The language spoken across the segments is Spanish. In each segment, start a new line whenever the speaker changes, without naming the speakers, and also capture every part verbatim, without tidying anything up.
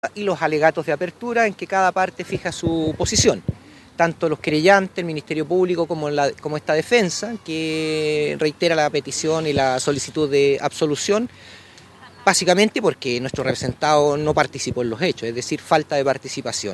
y los alegatos de apertura en que cada parte fija su posición. Tanto los querellantes, el Ministerio Público, como, la, como esta defensa, que reitera la petición y la solicitud de absolución, básicamente porque nuestro representado no participó en los hechos, es decir, falta de participación.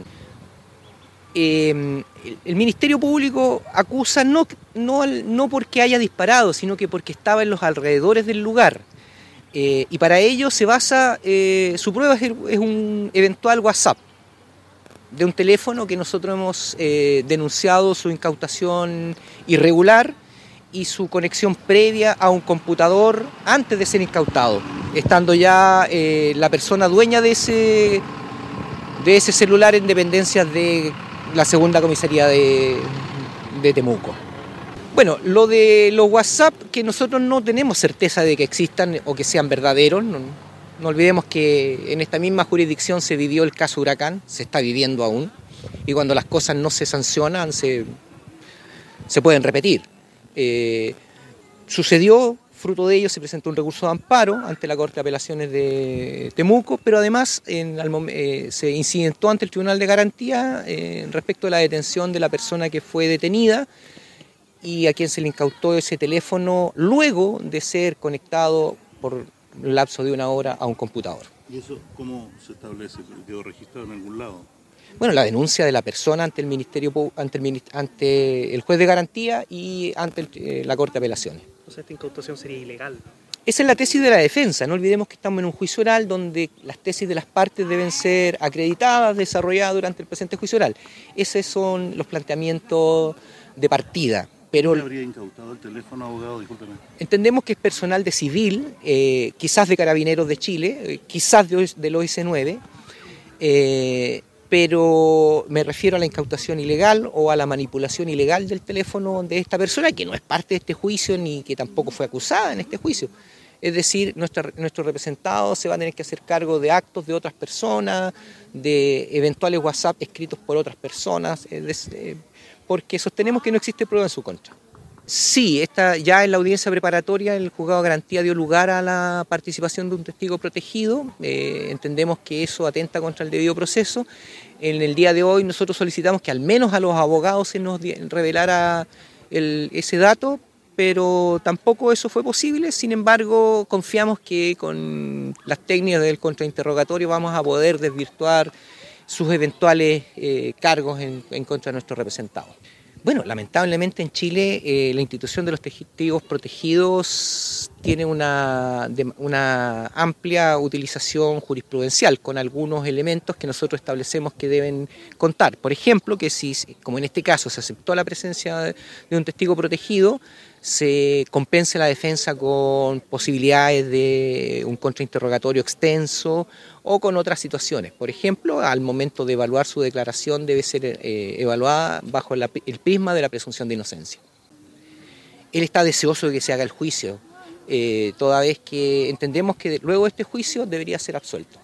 Eh, el, el Ministerio Público acusa no, no, no porque haya disparado, sino que porque estaba en los alrededores del lugar. Eh, y para ello se basa, eh, su prueba es, es un eventual WhatsApp de un teléfono que nosotros hemos eh, denunciado su incautación irregular y su conexión previa a un computador antes de ser incautado, estando ya eh, la persona dueña de ese, de ese celular en dependencias de la segunda comisaría de, de Temuco. Bueno, lo de los WhatsApp, que nosotros no tenemos certeza de que existan o que sean verdaderos. No, no olvidemos que en esta misma jurisdicción se vivió el caso Huracán, se está viviendo aún, y cuando las cosas no se sancionan se, se pueden repetir. Eh, sucedió, fruto de ello se presentó un recurso de amparo ante la Corte de Apelaciones de Temuco, pero además en, eh, se incidentó ante el Tribunal de Garantía eh, respecto a la detención de la persona que fue detenida y a quien se le incautó ese teléfono luego de ser conectado por un lapso de una hora a un computador.
¿Y eso cómo se establece? ¿Quedó registrado en algún lado?
Bueno, la denuncia de la persona ante el Ministerio, ante el, ante el juez de garantía y ante el, eh, la Corte de Apelaciones.
Entonces esta incautación sería ilegal.
Esa es la tesis de la defensa. No olvidemos que estamos en un juicio oral donde las tesis de las partes deben ser acreditadas, desarrolladas durante el presente juicio oral. Esos son los planteamientos de partida. Pero
¿quién habría incautado el teléfono, abogado? Discúlpeme.
Entendemos que es personal de civil, eh, quizás de Carabineros de Chile, eh, quizás de, del O S nueve, eh, pero me refiero a la incautación ilegal o a la manipulación ilegal del teléfono de esta persona, que no es parte de este juicio ni que tampoco fue acusada en este juicio. Es decir, nuestra, nuestro representado se va a tener que hacer cargo de actos de otras personas, de eventuales WhatsApp escritos por otras personas, es decir, porque sostenemos que no existe prueba en su contra. Sí, esta, ya en la audiencia preparatoria el juzgado de garantía dio lugar a la participación de un testigo protegido. Eh, entendemos que eso atenta contra el debido proceso. En el día de hoy nosotros solicitamos que al menos a los abogados se nos revelara el, ese dato, pero tampoco eso fue posible. Sin embargo, confiamos que con las técnicas del contrainterrogatorio vamos a poder desvirtuar sus eventuales eh, cargos en, en contra de nuestros representados. Bueno, lamentablemente en Chile eh, la institución de los testigos protegidos tiene una, de, una amplia utilización jurisprudencial con algunos elementos que nosotros establecemos que deben contar. Por ejemplo, que si, como en este caso, se aceptó la presencia de, de un testigo protegido, se compense la defensa con posibilidades de un contrainterrogatorio extenso o con otras situaciones. Por ejemplo, al momento de evaluar su declaración debe ser eh, evaluada bajo la, el prisma de la presunción de inocencia. Él está deseoso de que se haga el juicio, eh, toda vez que entendemos que luego de este juicio debería ser absuelto.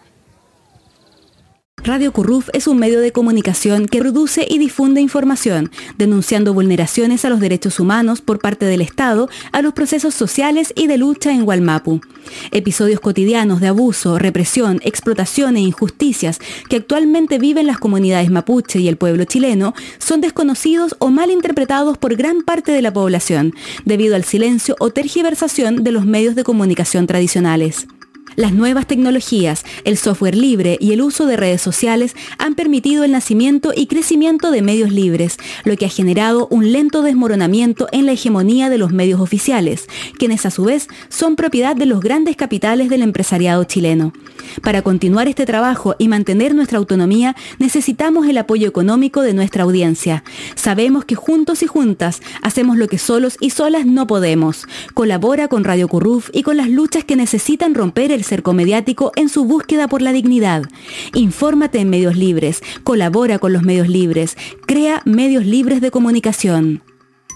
Radio Curruf es un medio de comunicación que produce y difunde información, denunciando vulneraciones a los derechos humanos por parte del Estado a los procesos sociales y de lucha en Wallmapu. Episodios cotidianos de abuso, represión, explotación e injusticias que actualmente viven las comunidades mapuche y el pueblo chileno son desconocidos o mal interpretados por gran parte de la población, debido al silencio o tergiversación de los medios de comunicación tradicionales. Las nuevas tecnologías, el software libre y el uso de redes sociales han permitido el nacimiento y crecimiento de medios libres, lo que ha generado un lento desmoronamiento en la hegemonía de los medios oficiales, quienes a su vez son propiedad de los grandes capitales del empresariado chileno. Para continuar este trabajo y mantener nuestra autonomía, necesitamos el apoyo económico de nuestra audiencia. Sabemos que juntos y juntas hacemos lo que solos y solas no podemos. Colabora con Radio Curruf y con las luchas que necesitan romper el cerco mediático en su búsqueda por la dignidad. Infórmate en medios libres, colabora con los medios libres, crea medios libres de comunicación.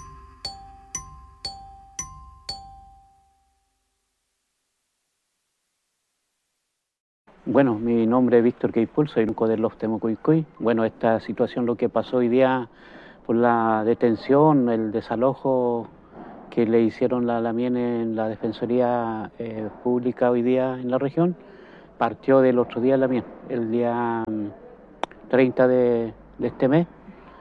Bueno, mi nombre es Víctor Queipul, soy un de los Temucuicui. Bueno, esta situación, lo que pasó hoy día por la detención, el desalojo que le hicieron la, la M I E N en la Defensoría eh, Pública hoy día en la región, partió del otro día también, el día treinta de, de este mes,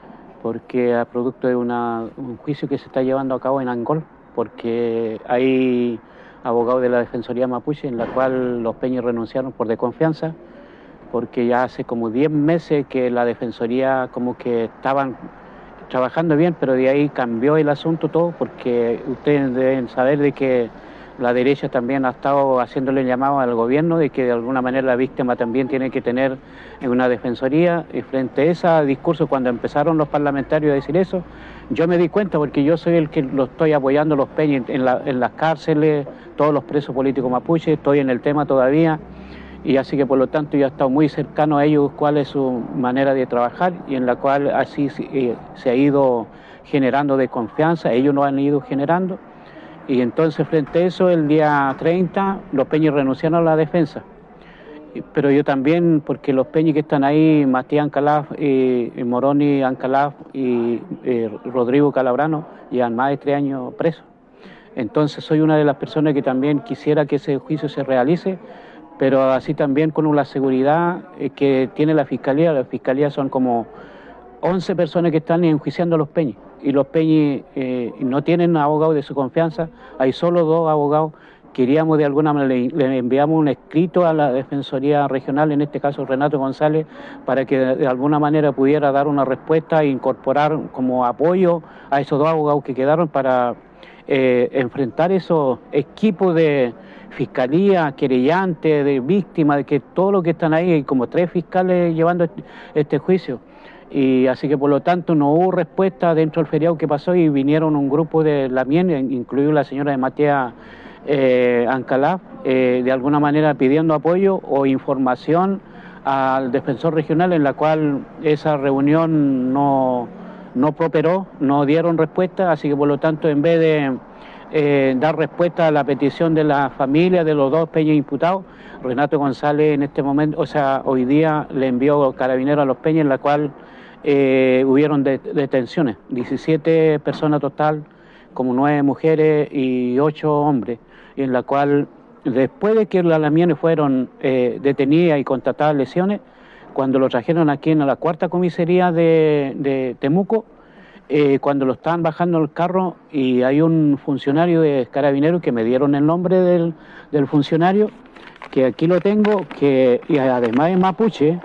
porque a producto de una, un juicio que se está llevando a cabo en Angol, porque hay abogados de la Defensoría Mapuche en la cual los peñis renunciaron por desconfianza, porque ya hace como diez meses que la Defensoría como que estaban trabajando bien, pero de ahí cambió el asunto todo, porque ustedes deben saber de que la derecha también ha estado haciéndole llamado al gobierno de que de alguna manera la víctima también tiene que tener una defensoría, y frente a ese discurso, cuando empezaron los parlamentarios a decir eso, yo me di cuenta, porque yo soy el que lo estoy apoyando los peñis en, la, en las cárceles, todos los presos políticos mapuches, estoy en el tema todavía, y así que por lo tanto yo he estado muy cercano a ellos cuál es su manera de trabajar, y en la cual así eh, se ha ido generando desconfianza, ellos lo han ido generando. Y entonces frente a eso, el día treinta, los peñis renunciaron a la defensa. Pero yo también, porque los peñis que están ahí, Matías Ancalaf, eh, Moroni Ancalaf y eh, Rodrigo Calabrano, llevan más de tres años presos. Entonces soy una de las personas que también quisiera que ese juicio se realice, pero así también con la seguridad eh, que tiene la Fiscalía. La Fiscalía son como once personas que están enjuiciando a los peñis, y los peñis eh, no tienen abogados de su confianza, hay solo dos abogados. Queríamos de alguna manera, le, le enviamos un escrito a la Defensoría Regional, en este caso Renato González, para que de, de alguna manera pudiera dar una respuesta e incorporar como apoyo a esos dos abogados que quedaron para eh, enfrentar esos equipos de fiscalía, querellantes, de víctimas, de que todo lo que están ahí, hay como tres fiscales llevando este, este juicio. Y así que por lo tanto no hubo respuesta dentro del feriado que pasó, y vinieron un grupo de la M I E N, incluido la señora de Matías eh, Ancalaf, eh, de alguna manera pidiendo apoyo o información al defensor regional, en la cual esa reunión no, no prosperó, no dieron respuesta. Así que por lo tanto, en vez de eh, dar respuesta a la petición de la familia de los dos peñas imputados, Renato González en este momento, o sea, hoy día le envió carabinero a los peñas, en la cual Eh, hubieron de, detenciones, diecisiete personas total, como nueve mujeres y ocho hombres, y en la cual después de que las lamienes fueron eh, detenidas y constatadas lesiones, cuando lo trajeron aquí en la cuarta comisaría de, de Temuco, eh, cuando lo estaban bajando el carro, y hay un funcionario de carabineros que me dieron el nombre del, del funcionario, que aquí lo tengo, que y además es mapuche.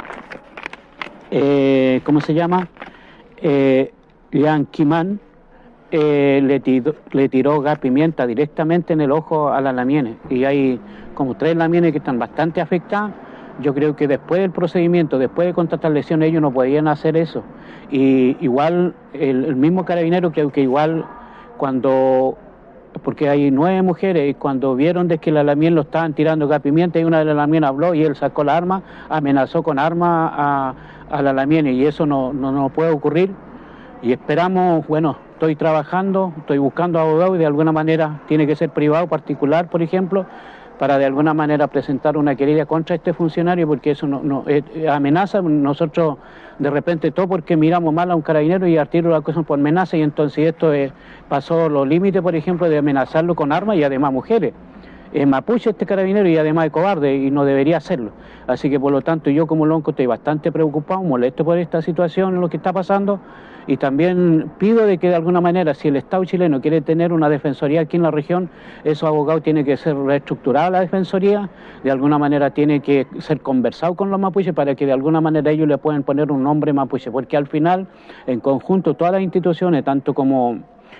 Eh, ¿Cómo se llama? Eh, Lian Kimán eh, le, tiró, le tiró gas pimienta directamente en el ojo a las lamienes, y hay como tres lamienes que están bastante afectadas. Yo creo que después del procedimiento, después de constatar lesiones, ellos no podían hacer eso. Y igual el, el mismo carabinero, creo que igual cuando, porque hay nueve mujeres, y cuando vieron de que la lamien lo estaban tirando gas pimienta, y una de las lamienes habló y él sacó la arma, amenazó con arma a a la lamien, y eso no, no, no puede ocurrir. Y esperamos, bueno, estoy trabajando, estoy buscando abogados, y de alguna manera tiene que ser privado, particular, por ejemplo, para de alguna manera presentar una querella contra este funcionario, porque eso no, no eh, amenaza. Nosotros de repente todo porque miramos mal a un carabinero y al tiro la cosa por amenaza, y entonces esto eh, pasó los límites, por ejemplo, de amenazarlo con armas, y además mujeres. Es mapuche este carabinero, y además es cobarde, y no debería hacerlo. Así que por lo tanto yo como lonco estoy bastante preocupado, molesto por esta situación, lo que está pasando, y también pido de que de alguna manera, si el Estado chileno quiere tener una defensoría aquí en la región, esos abogados tienen que ser reestructurada la defensoría, de alguna manera tiene que ser conversado con los mapuches para que de alguna manera ellos le puedan poner un nombre mapuche, porque al final, en conjunto, todas las instituciones, tanto como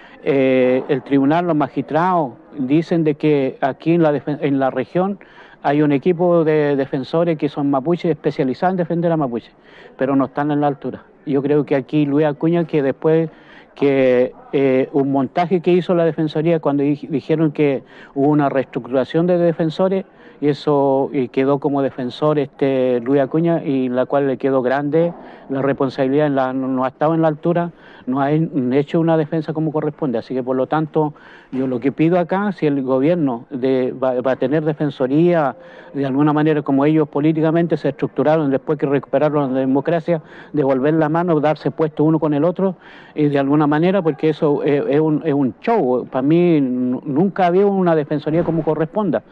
Eh, el tribunal, los magistrados, dicen de que aquí en la, en la región hay un equipo de defensores que son mapuches especializados en defender a mapuches, pero no están en la altura. Yo creo que aquí Luis Acuña, que después que eh, un montaje que hizo la Defensoría cuando di dijeron que hubo una reestructuración de defensores, y eso y quedó como defensor este Luis Acuña, y la cual le quedó grande la responsabilidad, en la, no ha estado en la altura, no ha hecho una defensa como corresponde. Así que por lo tanto yo lo que pido acá, si el gobierno de, va, va a tener defensoría de alguna manera, como ellos políticamente se estructuraron después que recuperaron la democracia, devolver la mano, darse puesto uno con el otro, y de alguna manera, porque eso es, es, un, es un show. Para mí nunca había una defensoría como corresponda,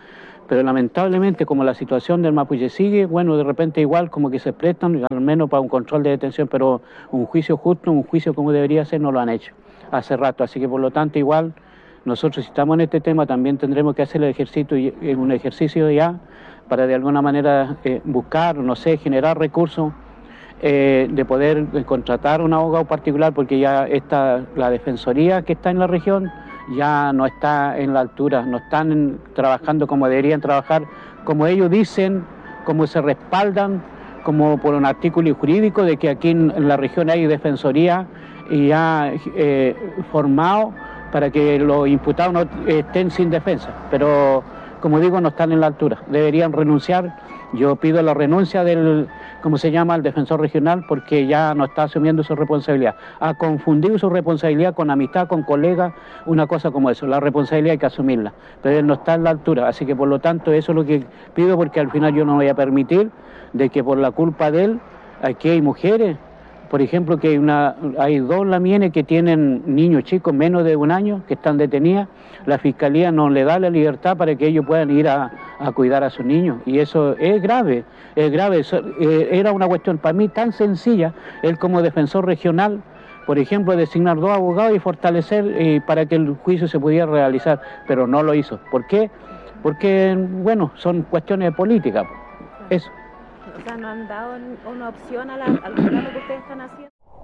pero lamentablemente como la situación del mapuche sigue, bueno, de repente igual como que se prestan, al menos para un control de detención, pero un juicio justo, un juicio como debería ser, no lo han hecho hace rato, así que por lo tanto igual nosotros si estamos en este tema también tendremos que hacer el ejercicio, un ejercicio ya para de alguna manera eh, buscar, no sé, generar recursos, eh, de poder contratar un abogado particular, porque ya está la defensoría que está en la región ya no está en la altura, no están en, trabajando como deberían trabajar, como ellos dicen, como se respaldan, como por un artículo jurídico de que aquí en, en la región hay defensoría y ya eh, formado para que los imputados no estén sin defensa, pero como digo, no están en la altura, deberían renunciar. Yo pido la renuncia del, ¿cómo se llama?, el defensor regional, porque ya no está asumiendo su responsabilidad. Ha confundido su responsabilidad con amistad, con colegas, una cosa como eso. La responsabilidad hay que asumirla, pero él no está en la altura, así que por lo tanto eso es lo que pido, porque al final yo no voy a permitir de que por la culpa de él, aquí hay mujeres, por ejemplo, que hay, una, hay dos lamienes que tienen niños chicos menos de un año que están detenidas. La Fiscalía no le da la libertad para que ellos puedan ir a, a cuidar a sus niños. Y eso es grave, es grave. Eso, eh, era una cuestión para mí tan sencilla, él como defensor regional, por ejemplo, designar dos abogados y fortalecer eh, para que el juicio se pudiera realizar, pero no lo hizo. ¿Por qué? Porque, bueno, son cuestiones de política. Eso.
O sea, no han dado una opción a la, al relato que ustedes están haciendo.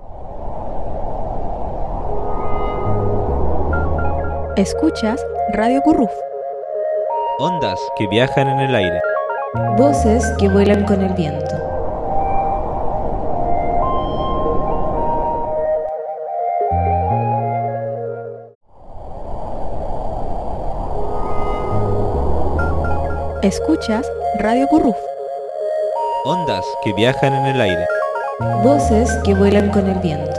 Escuchas Radio Curruf.
Ondas que viajan en el aire.
Voces que vuelan con el viento. Escuchas Radio Curruf.
Ondas que viajan en el aire.
Voces que vuelan con el viento.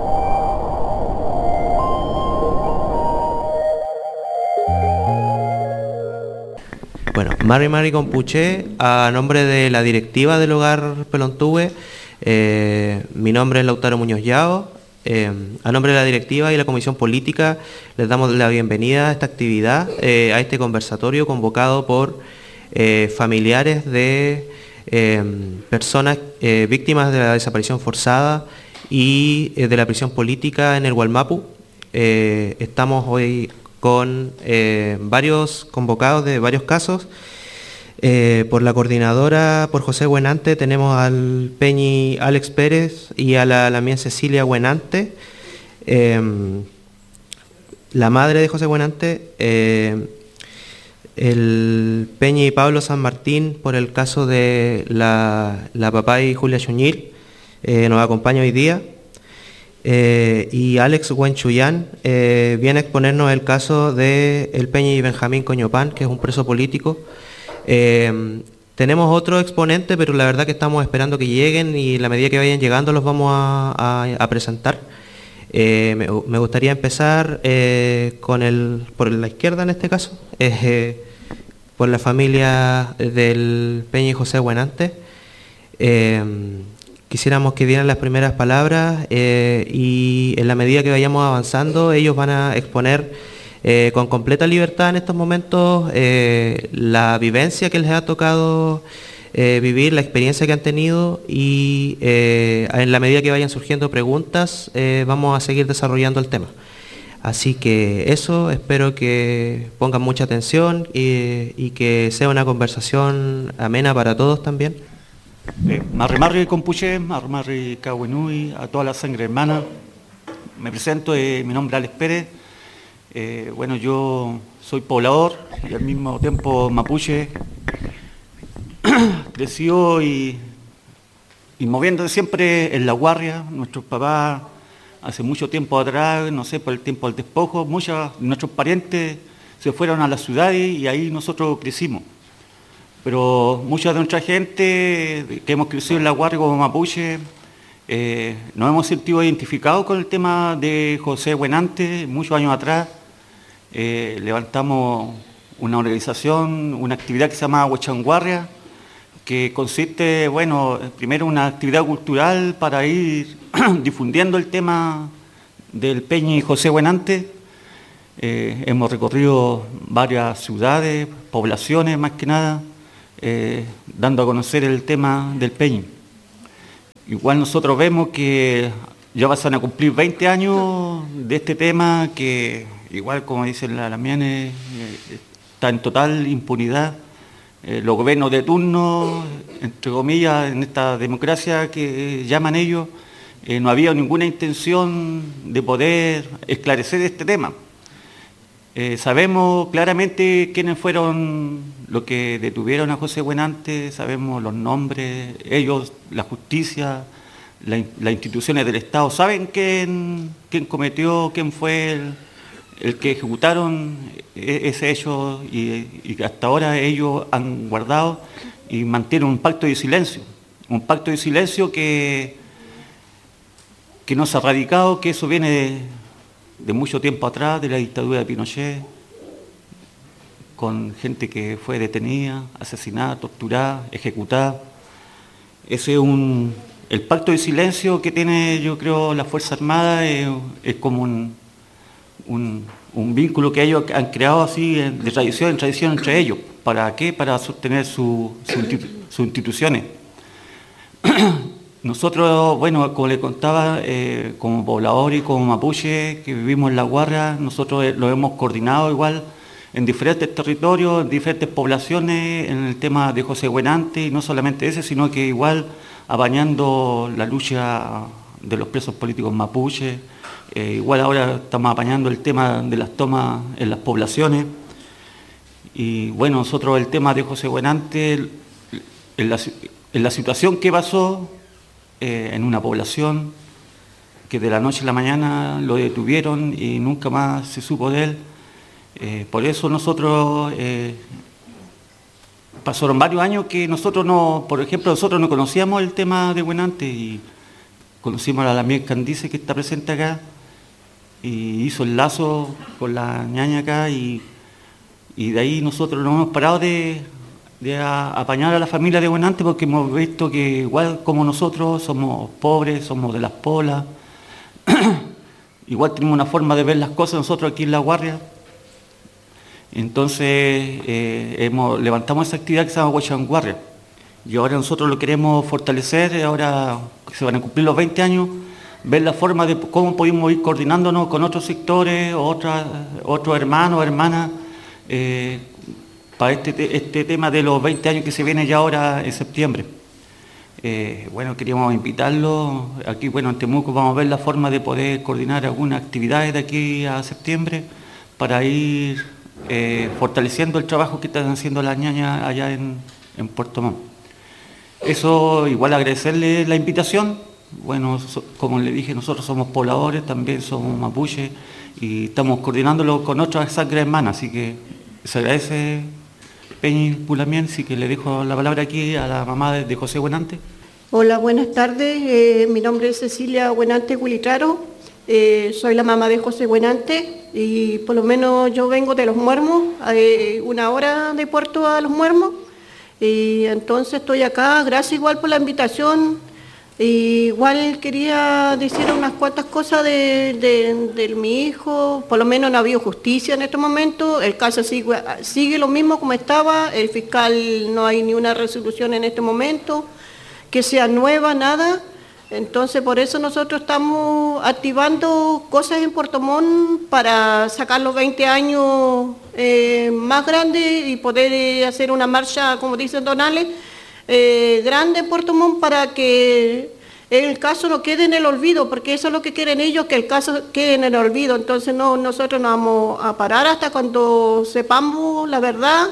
Bueno, Mari Mari Compuché, a nombre de la directiva del Hogar Pelontúe, eh, mi nombre es Lautaro Muñoz Yao, eh, a nombre de la directiva y la comisión política les damos la bienvenida a esta actividad, eh, a este conversatorio convocado por eh, familiares de Eh, personas eh, víctimas de la desaparición forzada y eh, de la prisión política en el Wallmapu. Eh, estamos hoy con eh, varios convocados de varios casos. Eh, por la coordinadora, por José Buenante, tenemos al Peñi Alex Pérez y a la también Cecilia Buenante. Eh, la madre de José Buenante, eh, el Peñi Pablo San Martín, por el caso de la, la papá y Julia Chuñil, eh, nos acompaña hoy día. Eh, y Alex Huenchuyán eh, viene a exponernos el caso de el Peñi Benjamín Coñopán, que es un preso político. Eh, tenemos otro exponente, pero la verdad que estamos esperando que lleguen y en la medida que vayan llegando los vamos a, a, a presentar. Eh, me, me gustaría empezar eh, con el, por la izquierda en este caso, eh, por la familia del Peñi José Buenante. Eh, quisiéramos que dieran las primeras palabras eh, y en la medida que vayamos avanzando ellos van a exponer eh, con completa libertad en estos momentos eh, la vivencia que les ha tocado eh, vivir, la experiencia que han tenido y eh, en la medida que vayan surgiendo preguntas eh, vamos a seguir desarrollando el tema. Así que eso, espero que pongan mucha atención y, y que sea una conversación amena para todos también.
Eh, Marri Marri Compuché, Marri Marri Cahuenui, a toda la sangre hermana. Me presento, eh, mi nombre es Alex Pérez. Eh, bueno, yo soy poblador y al mismo tiempo mapuche. Creció y, y moviéndose siempre en la guardia. Nuestros papás, hace mucho tiempo atrás, no sé, por el tiempo del despojo, muchos de nuestros parientes se fueron a las ciudades y ahí nosotros crecimos. Pero mucha de nuestra gente que hemos crecido en la guardia como mapuche, eh, nos hemos sentido identificados con el tema de José Buenante. Muchos años atrás eh, levantamos una organización, una actividad que se llama Huachanguarria, que consiste, bueno, primero una actividad cultural para ir difundiendo el tema del Peñi José Buenante. Eh, hemos recorrido varias ciudades, poblaciones más que nada, eh, dando a conocer el tema del Peñi. Igual nosotros vemos que ya van a cumplir veinte años de este tema que, igual como dice la Lamiane, eh, está en total impunidad. Eh, los gobiernos de turno, entre comillas, en esta democracia que llaman ellos, eh, no había ninguna intención de poder esclarecer este tema. Eh, sabemos claramente quiénes fueron los que detuvieron a José Buenante, sabemos los nombres, ellos, la justicia, la, las instituciones del Estado, saben quién, quién cometió, quién fue el, el que ejecutaron ese hecho y, y hasta ahora ellos han guardado y mantienen un pacto de silencio, un pacto de silencio que, que no se ha radicado, que eso viene de, de mucho tiempo atrás, de la dictadura de Pinochet, con gente que fue detenida, asesinada, torturada, ejecutada. Ese es un, el pacto de silencio que tiene, yo creo, la Fuerza Armada, es, es como un, un, un vínculo que ellos han creado así de tradición en tradición entre ellos. ¿Para qué? Para sostener sus su, su instituciones. Nosotros, bueno, como les contaba, eh, como pobladores y como mapuche que vivimos en La Guarra, nosotros lo hemos coordinado igual en diferentes territorios, en diferentes poblaciones, en el tema de José Buenante, y no solamente ese, sino que igual apañando la lucha de los presos políticos mapuche, eh, igual ahora estamos apañando el tema de las tomas en las poblaciones, y bueno, nosotros el tema de José Buenante, en la, en la situación que pasó, Eh, en una población que de la noche a la mañana lo detuvieron y nunca más se supo de él. Eh, por eso nosotros, eh, pasaron varios años que nosotros no, por ejemplo, nosotros no conocíamos el tema de Buenante y conocimos a la Lamiane Candice que está presente acá y hizo el lazo con la ñaña acá y, y de ahí nosotros no hemos parado de... de a, apañar a la familia de Buenante porque hemos visto que igual como nosotros somos pobres, somos de las polas, igual tenemos una forma de ver las cosas nosotros aquí en La Guardia. Entonces eh, hemos, levantamos esa actividad que se llama Huachanguarria y ahora nosotros lo queremos fortalecer, ahora que se van a cumplir los veinte años, ver la forma de cómo podemos ir coordinándonos con otros sectores, otras, otros hermanos, hermanas, eh, para este, este tema de los veinte años que se viene ya ahora en septiembre. Eh, bueno, queríamos invitarlo, aquí bueno, en Temuco vamos a ver la forma de poder coordinar algunas actividades de aquí a septiembre para ir eh, fortaleciendo el trabajo que están haciendo las ñañas allá en, en Puerto Montt. Eso, igual agradecerle la invitación, bueno, so, como le dije, nosotros somos pobladores, también somos mapuches y estamos coordinándolo con otras sangre hermanas, así que se agradece Peñi Pulamien, así que le dejo la palabra aquí a la mamá de, de José Buenante.
Hola, buenas tardes. Eh, mi nombre es Cecilia Buenante Huilitraro. Eh, soy la mamá de José Buenante y por lo menos yo vengo de Los Muermos, eh, una hora de Puerto a Los Muermos. Y entonces estoy acá, gracias igual por la invitación. Y igual quería decir unas cuantas cosas de, de, de mi hijo, por lo menos no ha habido justicia en este momento, el caso sigue, sigue lo mismo como estaba, el fiscal no hay ni una resolución en este momento, que sea nueva, nada, entonces por eso nosotros estamos activando cosas en Puerto Montt para sacar los veinte años eh, más grandes y poder eh, hacer una marcha, como dicen Donales, Eh, grande en Puerto Montt para que el caso no quede en el olvido, porque eso es lo que quieren ellos, que el caso quede en el olvido. Entonces no, nosotros nos vamos a parar hasta cuando sepamos la verdad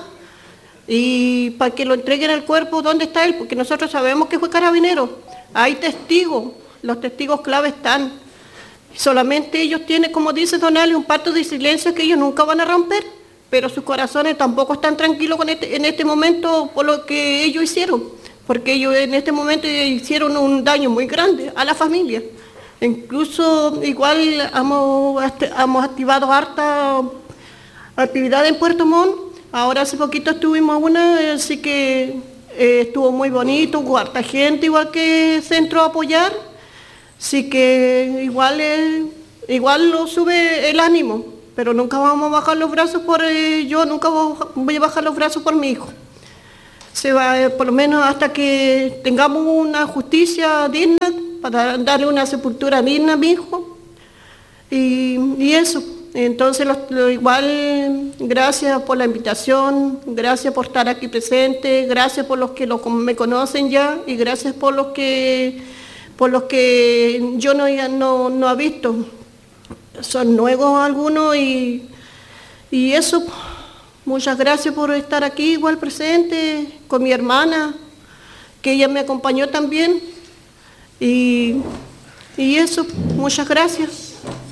y para que lo entreguen el cuerpo donde está él, porque nosotros sabemos que fue carabinero. Hay testigos, los testigos clave están. Solamente ellos tienen, como dice Donali, un pacto de silencio que ellos nunca van a romper. Pero sus corazones tampoco están tranquilos con este, en este momento por lo que ellos hicieron, porque ellos en este momento hicieron un daño muy grande a la familia. Incluso igual hemos, hemos activado harta actividad en Puerto Montt, ahora hace poquito estuvimos una, así que eh, estuvo muy bonito, hubo harta gente igual que se entró a apoyar, así que igual, eh, igual lo sube el ánimo. pero nunca vamos a bajar los brazos por, eh, yo nunca voy a bajar los brazos por mi hijo. Se va, eh, por lo menos hasta que tengamos una justicia digna, para darle una sepultura digna a mi hijo, y, y eso. Entonces, lo, lo igual, gracias por la invitación, gracias por estar aquí presente, gracias por los que lo, me conocen ya, y gracias por los que, por los que yo no, no, no he visto. Son nuevos algunos, y, y eso. Muchas gracias por estar aquí igual presente con mi hermana, que ella me acompañó también. Y, y eso, muchas gracias.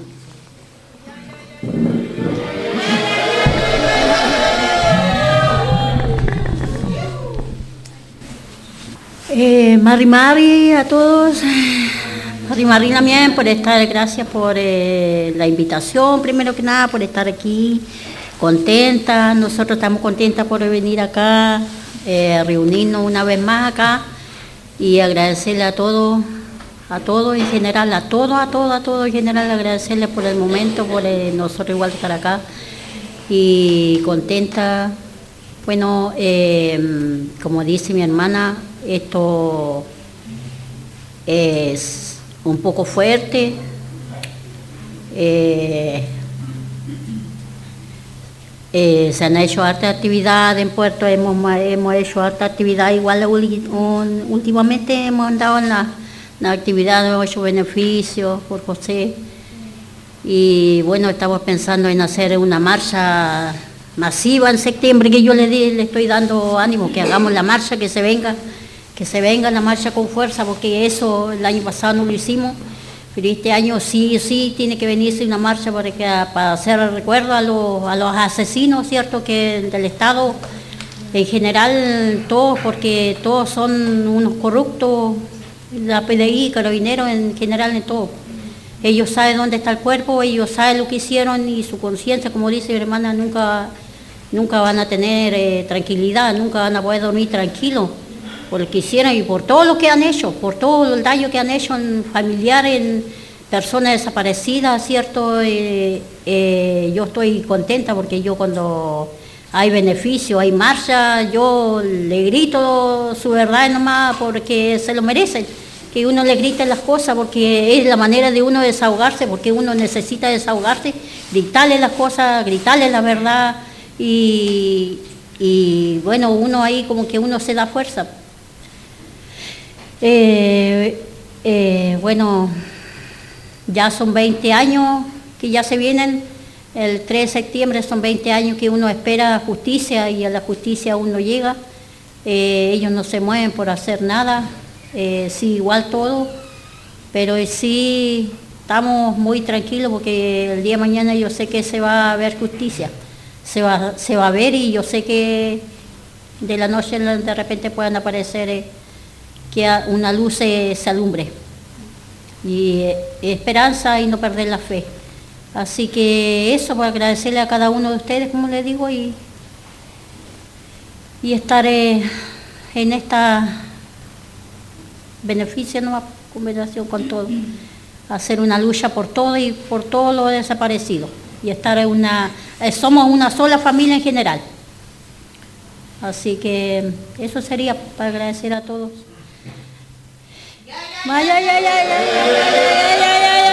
Eh, Mari Mari a todos, Mari Mari también por estar, gracias por eh, la invitación, primero que nada por estar aquí. Contenta, nosotros estamos contentas por venir acá, eh, reunirnos una vez más acá y agradecerle a todos, a todos en general, a todos, a todos, a todos en general, agradecerle por el momento, por eh, nosotros igual estar acá y contenta. Bueno, eh, como dice mi hermana, esto es un poco fuerte. Eh, Eh, se han hecho harta actividad en Puerto, hemos, hemos hecho harta actividad, igual un, últimamente hemos andado en la, la actividad, hemos hecho beneficios por José, y bueno, estamos pensando en hacer una marcha masiva en septiembre, que yo le, di, le estoy dando ánimo, que hagamos la marcha, que se venga, que se venga la marcha con fuerza, porque eso el año pasado no lo hicimos. Pero este año sí, sí, tiene que venirse una marcha para, que, para hacer recuerdo a los, a los asesinos, ¿cierto?, que del Estado, en general, todos, porque todos son unos corruptos, la P D I, Carabineros, en general, en todo. Ellos saben dónde está el cuerpo, ellos saben lo que hicieron y su conciencia, como dice mi hermana, nunca, nunca van a tener eh, tranquilidad, nunca van a poder dormir tranquilos. Por lo que hicieron y por todo lo que han hecho, por todo el daño que han hecho en familiares, en personas desaparecidas, ¿cierto? Eh, eh, yo estoy contenta porque yo cuando hay beneficio, hay marcha, yo le grito su verdad nomás porque se lo merecen, que uno le grite las cosas porque es la manera de uno desahogarse, porque uno necesita desahogarse, gritarle las cosas, gritarle la verdad y, y bueno, uno ahí como que uno se da fuerza. Eh, eh, bueno, ya son veinte años que ya se vienen, el tres de septiembre son veinte años que uno espera justicia y a la justicia uno llega, eh, ellos no se mueven por hacer nada, eh, sí, igual todo, pero sí estamos muy tranquilos porque el día de mañana yo sé que se va a ver justicia, se va, se va a ver y yo sé que de la noche de repente puedan aparecer eh, que una luz se, se alumbre y eh, esperanza y no perder la fe. Así que eso, para agradecerle a cada uno de ustedes, como les digo, y, y estar eh, en esta beneficio, nueva conversación con todos, hacer una lucha por todo y por todos los desaparecidos y estar en una, eh, somos una sola familia en general. Así que eso sería para agradecer a todos. Ay, ay, ay, ay, ay, ay, ay, ay,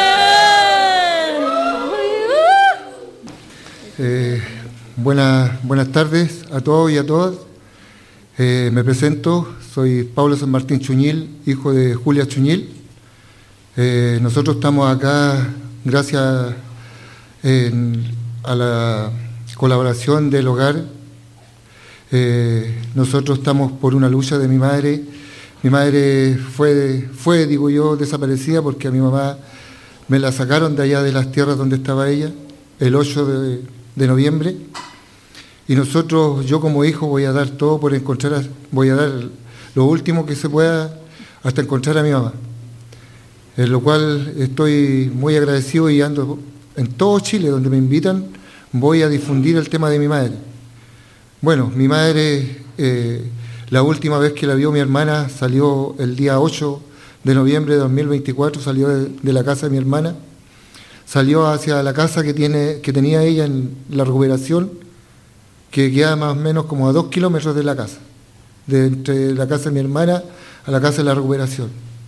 eh, buenas, buenas tardes a todos y a todas. Eh, me presento, soy Pablo San Martín Chuñil, hijo de Julia Chuñil. Eh, nosotros estamos acá gracias en, a la colaboración del hogar. Eh, nosotros estamos por una lucha de mi madre. Mi madre fue, fue, digo yo, desaparecida porque a mi mamá me la sacaron de allá de las tierras donde estaba ella, el ocho de, de noviembre. Y nosotros, yo como hijo, voy a dar todo por encontrar, a, voy a dar lo último que se pueda hasta encontrar a mi mamá. En lo cual estoy muy agradecido y ando en todo Chile, donde me invitan, voy a difundir el tema de mi madre. Bueno, mi madre... Eh, La última vez que la vio mi hermana salió el día ocho de noviembre de dos mil veinticuatro, salió de, de la casa de mi hermana, salió hacia la casa que, tiene, que tenía ella en la recuperación, que queda más o menos como a dos kilómetros de la casa, de entre la casa de mi hermana a la casa de la recuperación.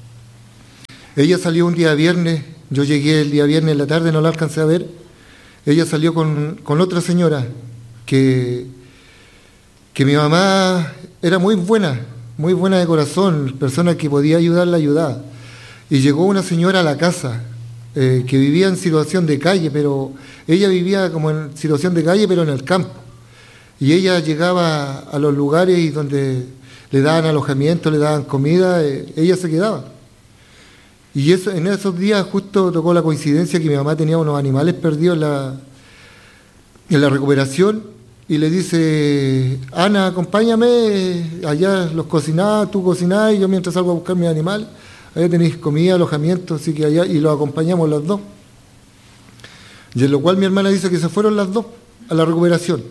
Ella salió un día viernes, yo llegué el día viernes en la tarde, no la alcancé a ver. Ella salió con, con otra señora que, que mi mamá era muy buena, muy buena de corazón, persona que podía ayudarla, ayudaba. Y llegó una señora a la casa eh, que vivía en situación de calle, pero ella vivía como en situación de calle, pero en el campo. Y ella llegaba a los lugares y donde le daban alojamiento, le daban comida, eh, ella se quedaba. Y eso, en esos días justo tocó la coincidencia que mi mamá tenía unos animales perdidos en la, en la recuperación y le dice, Ana, acompáñame, allá los cocinás, tú cocinás y yo mientras salgo a buscar mis animales, allá tenéis comida, alojamiento, así que allá, y los acompañamos las dos. Y en lo cual mi hermana dice que se fueron las dos a la recuperación.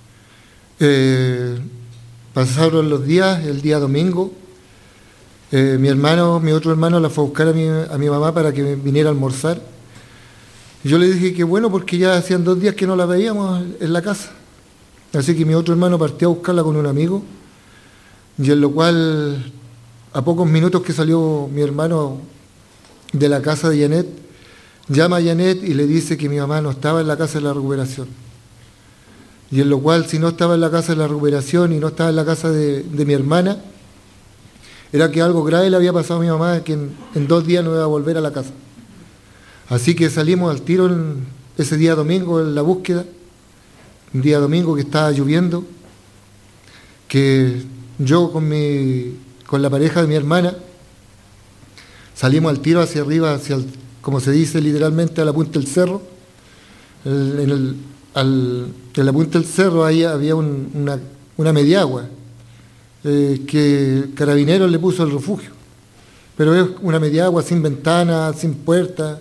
Eh, pasaron los días, el día domingo, Eh, mi hermano, mi otro hermano la fue a buscar a mi, a mi mamá para que viniera a almorzar. Yo le dije que bueno, porque ya hacían dos días que no la veíamos en la casa. Así que mi otro hermano partió a buscarla con un amigo, y en lo cual, a pocos minutos que salió mi hermano de la casa de Janet, llama a Janet y le dice que mi mamá no estaba en la casa de la recuperación. Y en lo cual, si no estaba en la casa de la recuperación y no estaba en la casa de, de mi hermana, era que algo grave le había pasado a mi mamá, que en, en dos días no iba a volver a la casa. Así que salimos al tiro en, ese día domingo en la búsqueda, un día domingo que estaba lloviendo, que yo con, mi, con la pareja de mi hermana salimos al tiro hacia arriba, hacia el, como se dice literalmente, a la punta del cerro. El, en, el, al, en la punta del cerro ahí había un, una, una mediagua, Eh, que Carabineros le puso el refugio, pero es una mediagua sin ventana, sin puerta,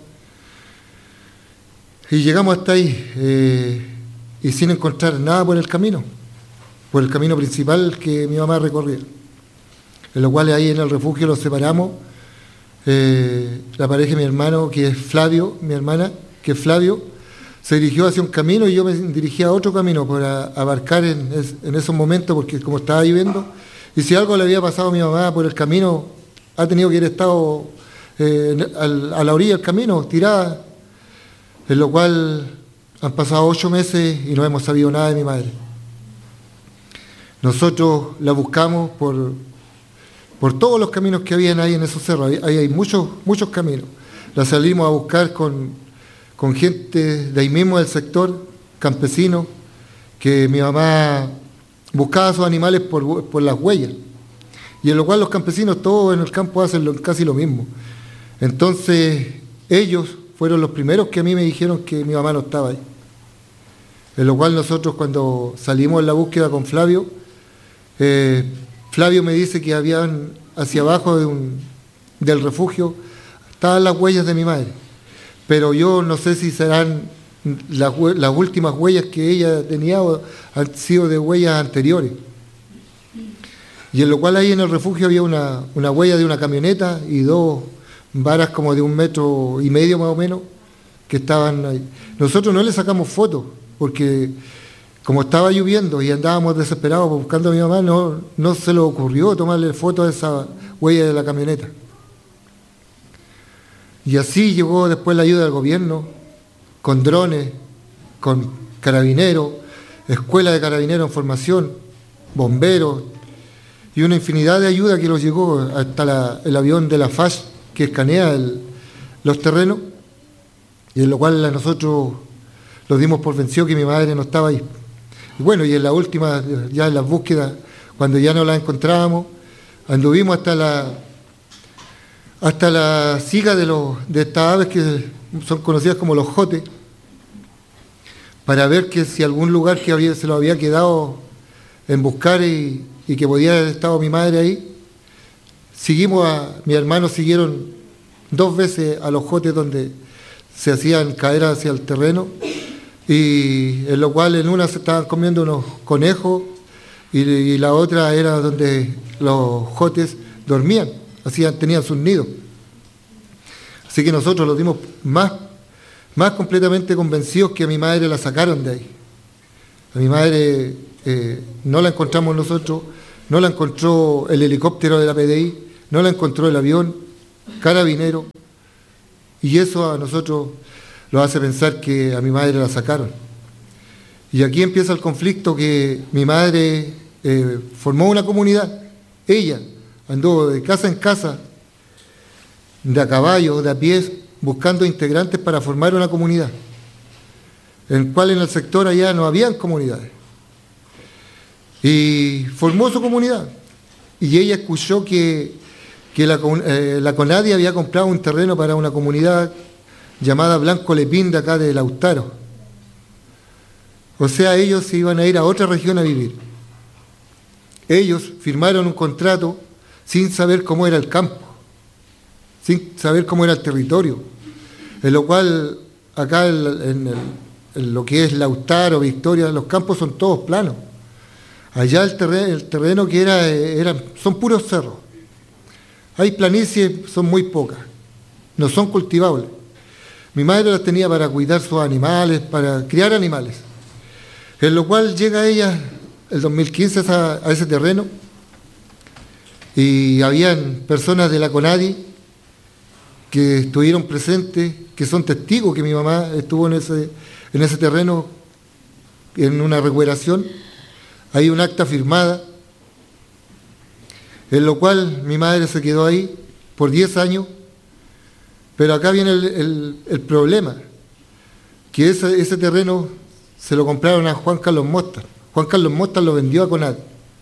y llegamos hasta ahí eh, y sin encontrar nada por el camino, por el camino principal que mi mamá recorría, en lo cual ahí en el refugio los separamos, eh, la pareja de mi hermano, que es Flavio, mi hermana, que es Flavio, se dirigió hacia un camino y yo me dirigí a otro camino para abarcar en, en esos momentos, porque como estaba lloviendo, y si algo le había pasado a mi mamá por el camino, ha tenido que ir estado eh, a la orilla del camino, tirada, en lo cual han pasado ocho meses y no hemos sabido nada de mi madre. Nosotros la buscamos por, por todos los caminos que habían ahí en esos cerros, ahí hay muchos, muchos caminos. La salimos a buscar con, con gente de ahí mismo del sector, campesinos, que mi mamá buscaba a sus animales por, por las huellas, y en lo cual los campesinos todos en el campo hacen lo, casi lo mismo. Entonces ellos fueron los primeros que a mí me dijeron que mi mamá no estaba ahí, en lo cual nosotros cuando salimos en la búsqueda con Flavio, eh, Flavio me dice que habían hacia abajo de un, del refugio estaban las huellas de mi madre, pero yo no sé si serán Las, las últimas huellas que ella tenía han sido de huellas anteriores. Y en lo cual ahí en el refugio había una, una huella de una camioneta y dos varas como de un metro y medio más o menos que estaban ahí. Nosotros no le sacamos fotos porque como estaba lloviendo y andábamos desesperados buscando a mi mamá, no, no se le ocurrió tomarle fotos a esa huella de la camioneta. Y así llegó después la ayuda del gobierno, con drones, con carabineros, escuela de carabineros en formación, bomberos, y una infinidad de ayuda que nos llegó hasta la, el avión de la F A S, que escanea el, los terrenos, y en lo cual nosotros los dimos por vencido que mi madre no estaba ahí. Y bueno, y en la última, ya en las búsquedas, cuando ya no la encontrábamos, anduvimos hasta la hasta la siga de, los, de estas aves que son conocidas como los jotes, para ver que si algún lugar que había, se lo había quedado en buscar y, y que podía haber estado mi madre ahí. Seguimos a, mis hermanos siguieron dos veces a los jotes donde se hacían caer hacia el terreno, y en lo cual en una se estaban comiendo unos conejos y, y la otra era donde los jotes dormían, hacían, tenían sus nidos. Así que nosotros los dimos más más completamente convencidos que a mi madre la sacaron de ahí. A mi madre eh, no la encontramos nosotros, no la encontró el helicóptero de la P D I, no la encontró el avión, carabinero, y eso a nosotros lo hace pensar que a mi madre la sacaron. Y aquí empieza el conflicto que mi madre eh, formó una comunidad, ella anduvo de casa en casa, de a caballo, de a pies, buscando integrantes para formar una comunidad, en el cual en el sector allá no habían comunidades. Y formó su comunidad. Y ella escuchó que, que la, eh, la CONADI había comprado un terreno para una comunidad llamada Blanco Lepín de acá de Lautaro. O sea, ellos se iban a ir a otra región a vivir. Ellos firmaron un contrato sin saber cómo era el campo, sin saber cómo era el territorio, en lo cual acá en, en, el, en lo que es Lautaro, Victoria, los campos son todos planos. Allá el terreno, el terreno que era, era, son puros cerros. Hay planicies, son muy pocas, no son cultivables. Mi madre las tenía para cuidar sus animales, para criar animales. En lo cual llega ella el dos mil quince a, a ese terreno y habían personas de la CONADI que estuvieron presentes, que son testigos que mi mamá estuvo en ese, en ese terreno en una recuperación. Hay un acta firmada, en lo cual mi madre se quedó ahí por diez años, pero acá viene el, el, el problema, que ese, ese terreno se lo compraron a Juan Carlos Mostar. Juan Carlos Mostar lo vendió a CONADI.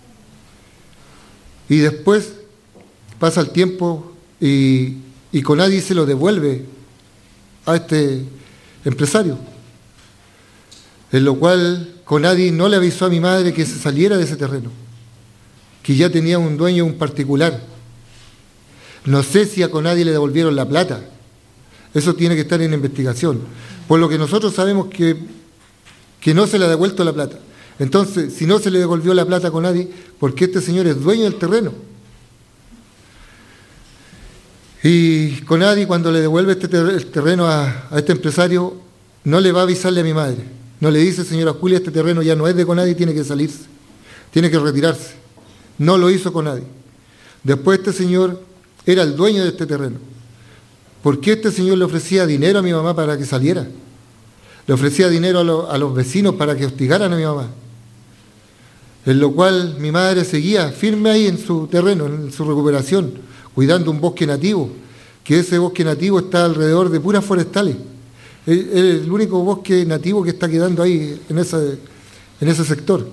Y después pasa el tiempo y, y CONADI se lo devuelve a este empresario. En lo cual CONADI no le avisó a mi madre que se saliera de ese terreno, que ya tenía un dueño, un particular. No sé si a CONADI le devolvieron la plata. Eso tiene que estar en investigación. Por lo que nosotros sabemos que, que no se le ha devuelto la plata. Entonces, si no se le devolvió la plata a CONADI, ¿por qué este señor es dueño del terreno? Y CONADI, cuando le devuelve este ter el terreno a, a este empresario, no le va a avisarle a mi madre. No le dice, señora Julia, este terreno ya no es de CONADI, tiene que salirse, tiene que retirarse. No lo hizo CONADI. Después este señor era el dueño de este terreno. ¿Por qué este señor le ofrecía dinero a mi mamá para que saliera? Le ofrecía dinero a, lo, a los vecinos para que hostigaran a mi mamá. En lo cual mi madre seguía firme ahí en su terreno, en su recuperación, cuidando un bosque nativo, que ese bosque nativo está alrededor de puras forestales. Es el único bosque nativo que está quedando ahí en ese, en ese sector.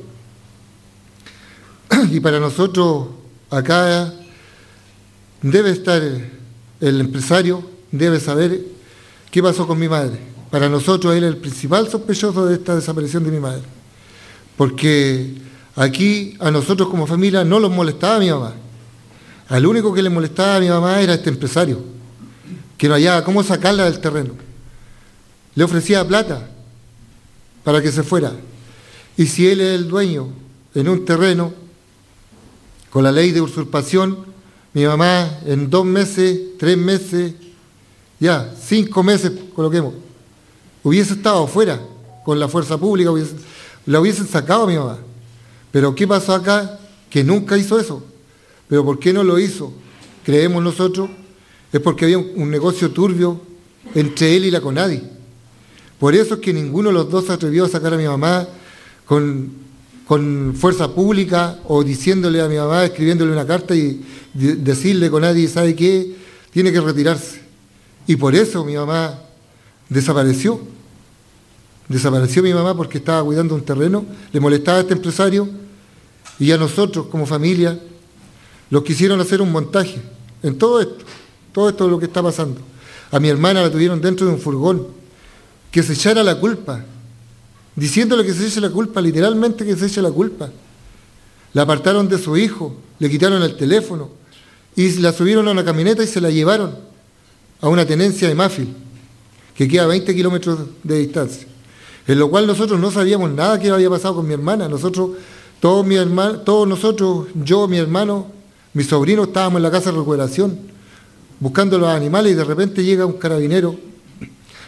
Y para nosotros acá debe estar el empresario, debe saber qué pasó con mi madre. Para nosotros él es el principal sospechoso de esta desaparición de mi madre. Porque aquí a nosotros como familia no los molestaba a mi mamá. Al único que le molestaba a mi mamá era este empresario, que no hallaba cómo sacarla del terreno. Le ofrecía plata para que se fuera. Y si él es el dueño en un terreno, con la ley de usurpación, mi mamá en dos meses, tres meses, ya, cinco meses, coloquemos, hubiese estado afuera con la fuerza pública, hubiese, la hubiesen sacado a mi mamá. Pero ¿qué pasó acá? Que nunca hizo eso. ¿Pero por qué no lo hizo? Creemos nosotros, es porque había un, un negocio turbio entre él y la CONADI. Por eso es que ninguno de los dos se atrevió a sacar a mi mamá con, con fuerza pública o diciéndole a mi mamá, escribiéndole una carta y de, decirle CONADI, ¿sabe qué? Tiene que retirarse. Y por eso mi mamá desapareció. Desapareció mi mamá porque estaba cuidando un terreno, le molestaba a este empresario y a nosotros como familia los quisieron hacer un montaje en todo esto, todo esto es lo que está pasando. A mi hermana la tuvieron dentro de un furgón, que se echara la culpa, diciéndole que se eche la culpa, literalmente que se eche la culpa. La apartaron de su hijo, le quitaron el teléfono y la subieron a una camioneta y se la llevaron a una tenencia de Mafil, que queda a veinte kilómetros de distancia. En lo cual nosotros no sabíamos nada que había pasado con mi hermana. Nosotros, todos, mi hermano, todos nosotros, yo, mi hermano, mi sobrino, estábamos en la casa de recuperación buscando los animales y de repente llega un carabinero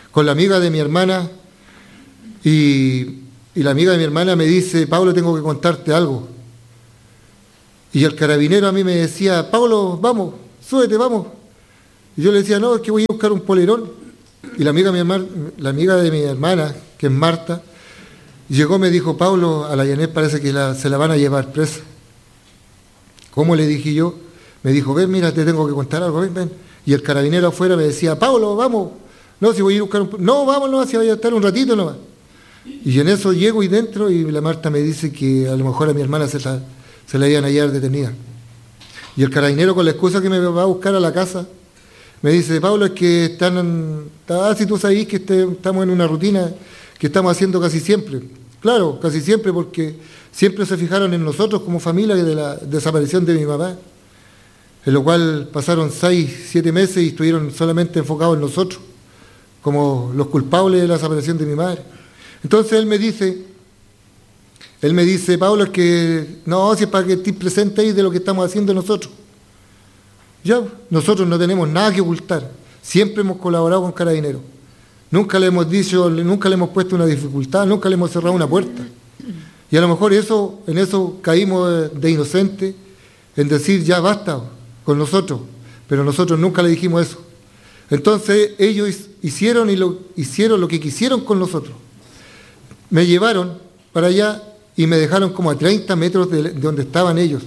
con la amiga de mi hermana y, y la amiga de mi hermana me dice, Pablo, tengo que contarte algo. Y el carabinero a mí me decía, Pablo, vamos, súbete, vamos. Y yo le decía, no, es que voy a buscar un polerón. Y la amiga, de mi hermana, la amiga de mi hermana, que es Marta, llegó y me dijo, Pablo, a la Janet parece que la, se la van a llevar presa. ¿Cómo? Le dije yo. Me dijo, ven, mira, te tengo que contar algo, ven, ven. Y el carabinero afuera me decía, Pablo, vamos. No, si voy a ir a buscar un... No, vamos, no, si voy a estar un ratito nomás. Y en eso llego y dentro y la Marta me dice que a lo mejor a mi hermana se la, se la iban a hallar detenida. Y el carabinero, con la excusa que me va a buscar a la casa, me dice, Pablo, es que están... En... Ah, si tú sabés que este, estamos en una rutina que estamos haciendo casi siempre. Claro, casi siempre, porque siempre se fijaron en nosotros como familia de la desaparición de mi mamá. En lo cual pasaron seis, siete meses y estuvieron solamente enfocados en nosotros, como los culpables de la desaparición de mi madre. Entonces él me dice, él me dice, Pablo, es que no, si es para que estés presente ahí de lo que estamos haciendo nosotros. Ya, nosotros no tenemos nada que ocultar, siempre hemos colaborado con Carabineros. Nunca le hemos dicho, nunca le hemos puesto una dificultad, nunca le hemos cerrado una puerta. Y a lo mejor eso, en eso caímos de inocente, en decir ya basta con nosotros, pero nosotros nunca le dijimos eso. Entonces ellos hicieron, y lo, hicieron lo que quisieron con nosotros. Me llevaron para allá y me dejaron como a treinta metros de, de donde estaban ellos.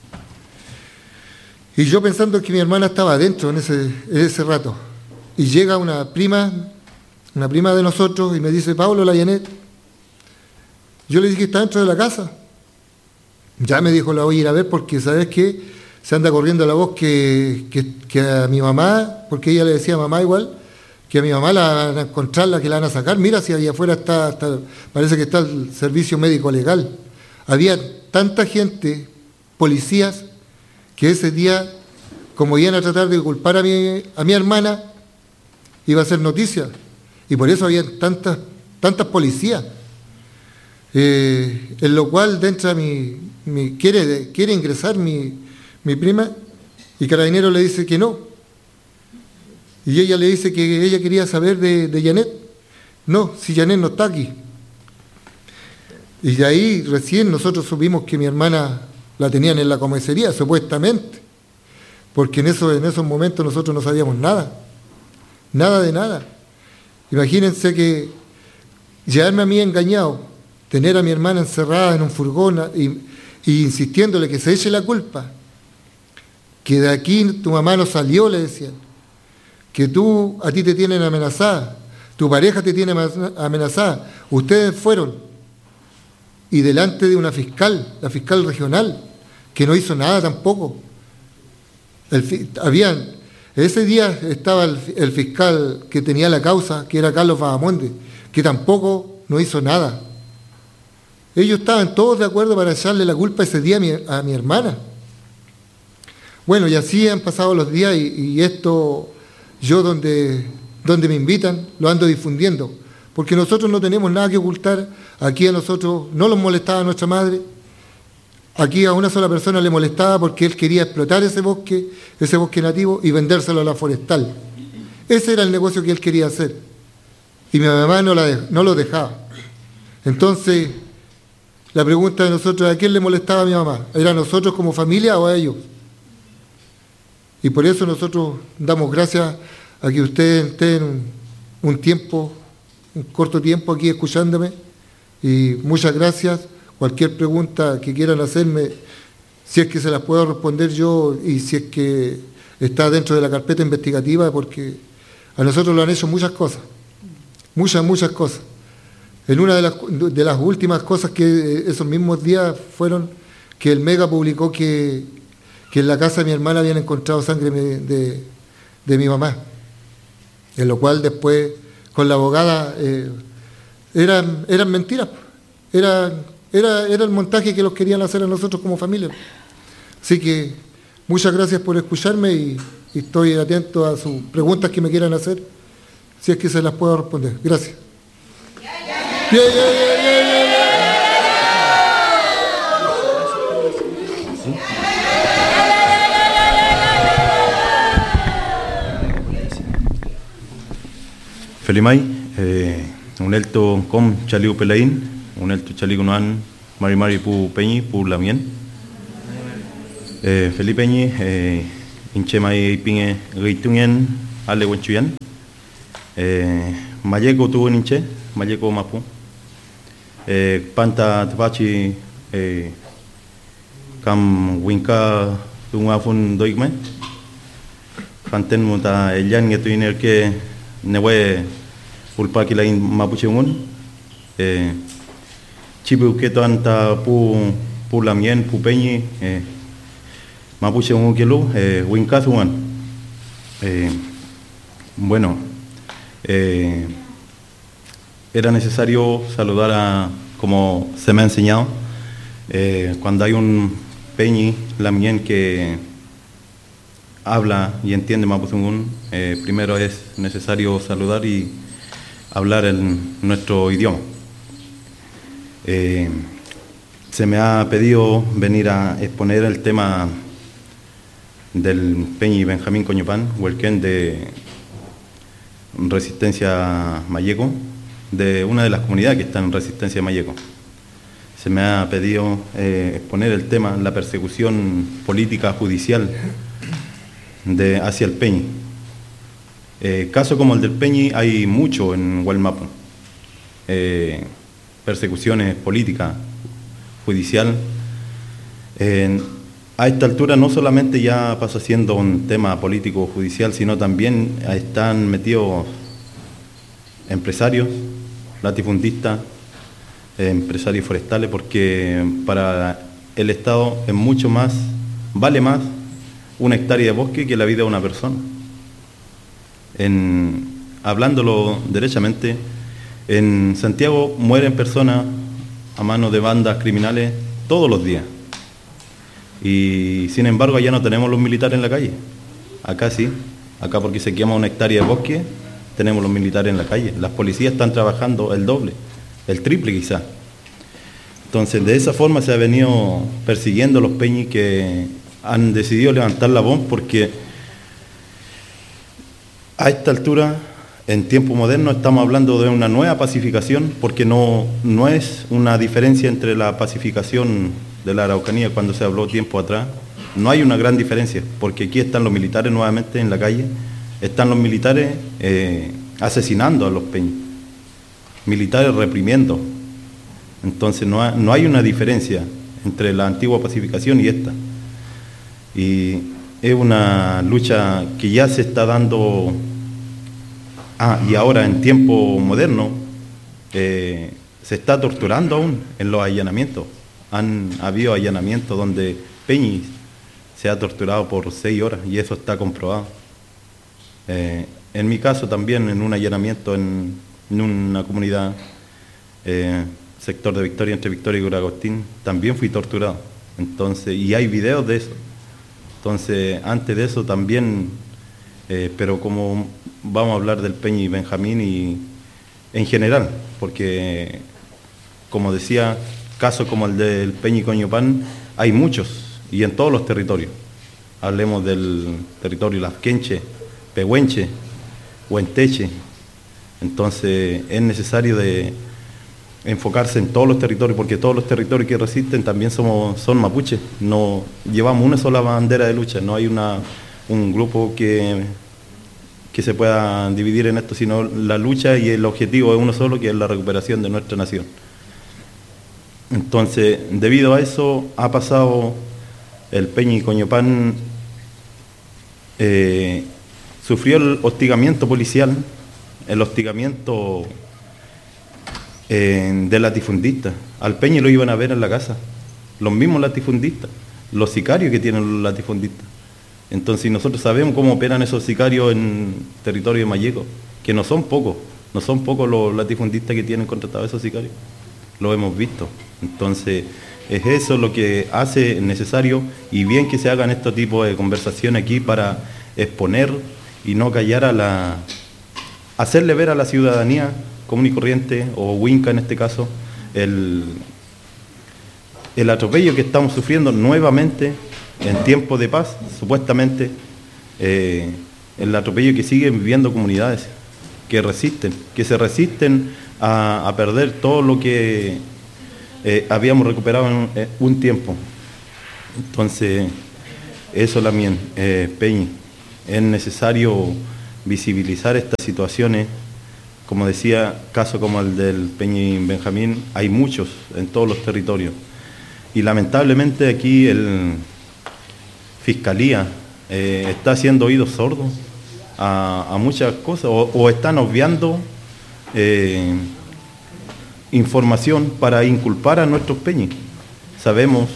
Y yo pensando que mi hermana estaba adentro en ese, en ese rato. Y llega una prima, una prima de nosotros y me dice, Pablo, la Janet. Yo le dije, está dentro de la casa. Ya me dijo, la voy a ir a ver porque, ¿sabes qué? Se anda corriendo la voz que, que, que a mi mamá, porque ella le decía a mamá igual, que a mi mamá la van a encontrar, la que la van a sacar. Mira, si allá afuera está, está, parece que está el servicio médico legal. Había tanta gente, policías, que ese día, como iban a tratar de culpar a mi, a mi hermana, iba a ser noticia. Y por eso había tantas, tantas policías. Eh, en lo cual, dentro de mi, mi quiere, quiere ingresar mi... mi prima, y Carabinero le dice que no. Y ella le dice que ella quería saber de, de Janet. No, si Janet no está aquí. Y de ahí recién nosotros supimos que mi hermana la tenían en la comisaría, supuestamente. Porque en, eso, en esos momentos nosotros no sabíamos nada. Nada de nada. Imagínense que llevarme a mí engañado, tener a mi hermana encerrada en un furgón y, y insistiéndole que se eche la culpa. Que de aquí tu mamá no salió, le decían, que tú, a ti te tienen amenazada, tu pareja te tiene amenazada, ustedes fueron, y delante de una fiscal, la fiscal regional, que no hizo nada tampoco. El, habían, ese día estaba el, el fiscal que tenía la causa, que era Carlos Bahamonde, que tampoco no hizo nada. Ellos estaban todos de acuerdo para echarle la culpa ese día a mi, a mi hermana. Bueno, y así han pasado los días y, y esto, yo donde, donde me invitan, lo ando difundiendo, porque nosotros no tenemos nada que ocultar. Aquí a nosotros no nos molestaba a nuestra madre, aquí a una sola persona le molestaba porque él quería explotar ese bosque, ese bosque nativo y vendérselo a la forestal. Ese era el negocio que él quería hacer, y mi mamá no, la de, no lo dejaba. Entonces, la pregunta de nosotros, ¿a quién le molestaba a mi mamá? ¿Era a nosotros como familia o a ellos? Y por eso nosotros damos gracias a que ustedes estén un, un tiempo, un corto tiempo aquí escuchándome. Y muchas gracias. Cualquier pregunta que quieran hacerme, si es que se las puedo responder yo y si es que está dentro de la carpeta investigativa, porque a nosotros lo han hecho muchas cosas, muchas, muchas cosas. En una de las, de las últimas cosas que esos mismos días fueron que el Mega publicó que que en la casa de mi hermana habían encontrado sangre de, de, de mi mamá, en lo cual después con la abogada eh, eran, eran mentiras, era, era, era el montaje que los querían hacer a nosotros como familia. Así que muchas gracias por escucharme y, y estoy atento a sus preguntas que me quieran hacer, si es que se las puedo responder. Gracias. Yeah, yeah, yeah, yeah, yeah, yeah.
Felimay, eh, un elto com chaliu pelain, un elto chaliu noan, mari mari pu peñi, pu lamien. Eh, Felipe Peñi, eh, inchemay pinge reitungen, ale wenchuyan. Eh, Mayeco tuvo ninche, Mayeco mapu. Eh, Panta tapachi, eh, kam winka tunga fun doigme. Panten muta elian ngetu iner ke newe ulpa kilain mapuche ngun. Eh, Chibu keto anta pu pu lamien pu peñi eh, mapuche ngun kelu eh, winka tungan. Eh, bueno, eh, era necesario saludar a, como se me ha enseñado, eh, cuando hay un peñi lamien que habla y entiende mapuzungún, eh, primero es necesario saludar y hablar en nuestro idioma. Eh, se me ha pedido venir a exponer el tema del peñi Benjamín Coñopán, huelquén de Resistencia Mayeco, de una de las comunidades que está en Resistencia Mayeco. Se me ha pedido eh, exponer el tema, la persecución política judicial de, hacia el peñi. Eh, casos como el del peñi hay mucho en Gualmapu. Eh, persecuciones políticas, judicial. Eh, a esta altura no solamente ya pasa siendo un tema político judicial, sino también están metidos empresarios, latifundistas, eh, empresarios forestales, porque para el Estado es mucho más, vale más una hectárea de bosque que la vida de una persona. En, hablándolo derechamente, en Santiago mueren personas a manos de bandas criminales todos los días. Y sin embargo allá no tenemos los militares en la calle. Acá sí, acá porque se quema una hectárea de bosque, tenemos los militares en la calle. Las policías están trabajando el doble, el triple quizás. Entonces de esa forma se ha venido persiguiendo los peñis que han decidido levantar la voz, porque a esta altura, en tiempo moderno, estamos hablando de una nueva pacificación, porque no, no es una diferencia entre la pacificación de la Araucanía cuando se habló tiempo atrás. No hay una gran diferencia, porque aquí están los militares nuevamente en la calle, están los militares eh, asesinando a los peñis, militares reprimiendo. Entonces no, ha, no hay una diferencia entre la antigua pacificación y esta. Y es una lucha que ya se está dando. Ah, y ahora en tiempo moderno eh, se está torturando aún en los allanamientos. Han habido allanamientos donde peñis se ha torturado por seis horas y eso está comprobado. Eh, en mi caso también, en un allanamiento en, en una comunidad, eh, sector de Victoria, entre Victoria y Curagostín, también fui torturado. Entonces, y hay videos de eso. Entonces, antes de eso también, eh, pero como vamos a hablar del peñi Benjamín y en general, porque como decía, casos como el del peñi Coñopán hay muchos y en todos los territorios. Hablemos del territorio Lasquenche, Pehuenche, Huenteche. Entonces es necesario de enfocarse en todos los territorios, porque todos los territorios que resisten también somos, son mapuches. No llevamos una sola bandera de lucha, no hay una, un grupo que, que se pueda dividir en esto, sino la lucha y el objetivo es uno solo, que es la recuperación de nuestra nación. Entonces, debido a eso, ha pasado el peñi Coñopán, eh, sufrió el hostigamiento policial, el hostigamiento eh, de latifundistas. Al peñi lo iban a ver en la casa, los mismos latifundistas, los sicarios que tienen los latifundistas. Entonces nosotros sabemos cómo operan esos sicarios en territorio de Mayeco, que no son pocos, no son pocos los latifundistas que tienen contratados esos sicarios, lo hemos visto. Entonces es eso lo que hace necesario y bien que se hagan este tipo de conversaciones aquí para exponer y no callar a la, hacerle ver a la ciudadanía común y corriente, o Huinca en este caso, el, el atropello que estamos sufriendo nuevamente en tiempos de paz, supuestamente, eh, el atropello que siguen viviendo comunidades. que resisten, que se resisten a, a perder todo lo que eh, habíamos recuperado en eh, un tiempo. Entonces, eso también, eh, Peñi, es necesario visibilizar estas situaciones. Como decía, casos como el del Peñi Benjamín, hay muchos en todos los territorios. Y lamentablemente aquí el Fiscalía eh, está haciendo oídos sordos a, a muchas cosas, o, o están obviando eh, información para inculpar a nuestros Peñis. Sabemos,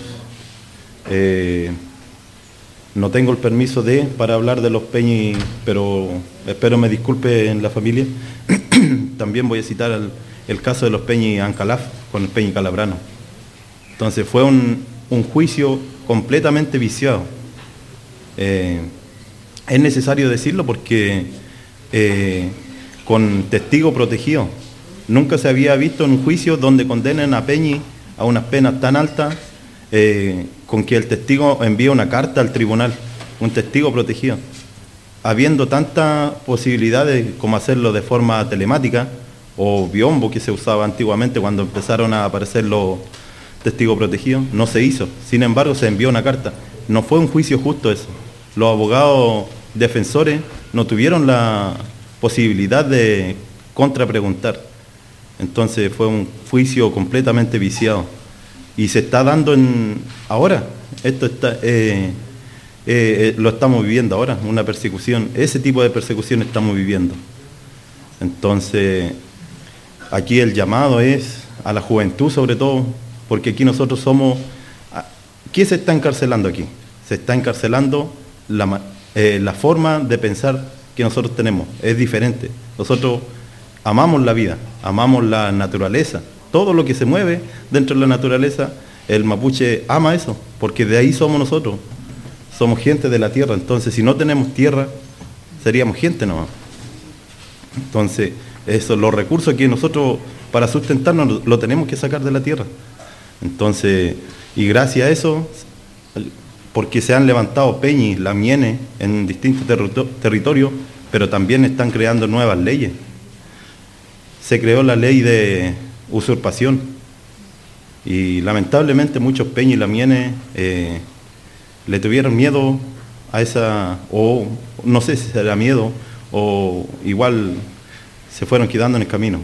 eh, no tengo el permiso de para hablar de los Peñis, pero espero me disculpe en la familia. También voy a citar el, el caso de los Peñi Ancalaf con el Peñi Calabrano. Entonces fue un, un juicio completamente viciado. Eh, es necesario decirlo porque eh, con testigo protegido nunca se había visto un juicio donde condenen a Peñi a unas penas tan altas, eh, con que el testigo envíe una carta al tribunal, un testigo protegido, habiendo tantas posibilidades como hacerlo de forma telemática o biombo que se usaba antiguamente cuando empezaron a aparecer los testigos protegidos. No se hizo, sin embargo se envió una carta. No fue un juicio justo eso. Los abogados defensores no tuvieron la posibilidad de contrapreguntar. Entonces fue un juicio completamente viciado. Y se está dando en ahora, esto está, eh, eh, lo estamos viviendo ahora, una persecución, ese tipo de persecución estamos viviendo. Entonces, aquí el llamado es a la juventud sobre todo, porque aquí nosotros somos, ¿qué se está encarcelando aquí? Se está encarcelando la, eh, la forma de pensar que nosotros tenemos, es diferente. Nosotros amamos la vida, amamos la naturaleza, todo lo que se mueve dentro de la naturaleza, el mapuche ama eso, porque de ahí somos nosotros, somos gente de la tierra. Entonces si no tenemos tierra, seríamos gente nomás. Entonces, eso, los recursos que nosotros para sustentarnos lo tenemos que sacar de la tierra. Entonces, y gracias a eso, porque se han levantado peñis, lamienes en distintos terri- territorios, pero también están creando nuevas leyes. Se creó la ley de usurpación y lamentablemente muchos peñis y lamienes eh, le tuvieron miedo a esa, o no sé si será miedo, o igual se fueron quedando en el camino.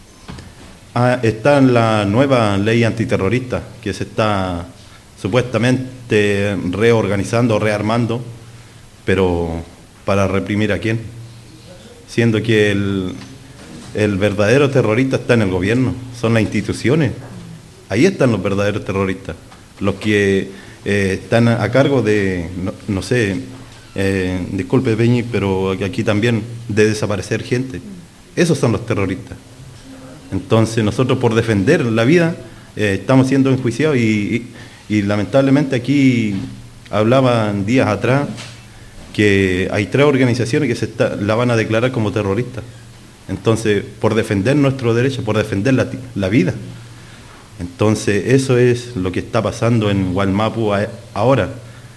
Ah, está la nueva ley antiterrorista que se está supuestamente reorganizando, rearmando, pero ¿para reprimir a quién? Siendo que el, el verdadero terrorista está en el gobierno, son las instituciones. Ahí están los verdaderos terroristas, los que eh, están a cargo de, no, no sé, eh, disculpe Peñi, pero aquí también de desaparecer gente. Esos son los terroristas. Entonces nosotros por defender la vida eh, estamos siendo enjuiciados y, y, y lamentablemente aquí hablaban días atrás que hay tres organizaciones que se está, la van a declarar como terroristas. Entonces, por defender nuestro derecho, por defender la, la vida. Entonces, eso es lo que está pasando en Wallmapu ahora.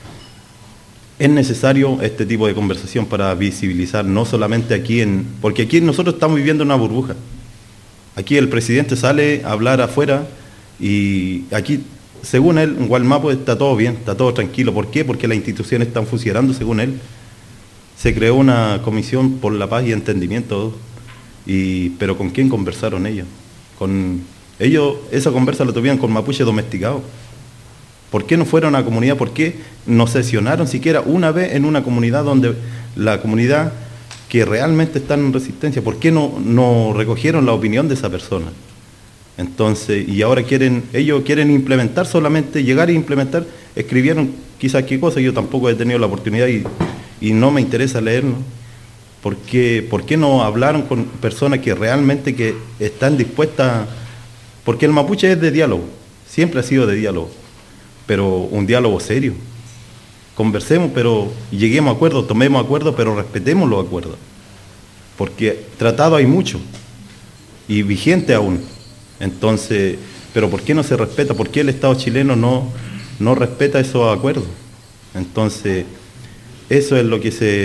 Es necesario este tipo de conversación para visibilizar, no solamente aquí, en, porque aquí nosotros estamos viviendo una burbuja. Aquí el presidente sale a hablar afuera y aquí, según él, en Wallmapu está todo bien, está todo tranquilo. ¿Por qué? Porque las instituciones están funcionando, según él. Se creó una comisión por la paz y entendimiento, y, pero ¿con quién conversaron ellos? Con ellos, esa conversa la tuvieron con mapuche domesticados. ¿Por qué no fueron a la comunidad? ¿Por qué no sesionaron siquiera una vez en una comunidad donde la comunidad que realmente está en resistencia? ¿Por qué no, no recogieron la opinión de esa persona? Entonces, y ahora quieren, ellos quieren implementar solamente, llegar a implementar, escribieron quizás qué cosa, yo tampoco he tenido la oportunidad y, y no me interesa leerlo. ¿Por qué, ¿Por qué no hablaron con personas que realmente que están dispuestas? Porque el mapuche es de diálogo, siempre ha sido de diálogo, pero un diálogo serio. Conversemos, pero lleguemos a acuerdos, tomemos acuerdos, pero respetemos los acuerdos. Porque tratado hay mucho y vigente aún. Entonces, pero ¿por qué no se respeta? ¿Por qué el Estado chileno no, no respeta esos acuerdos? Entonces, eso es lo que se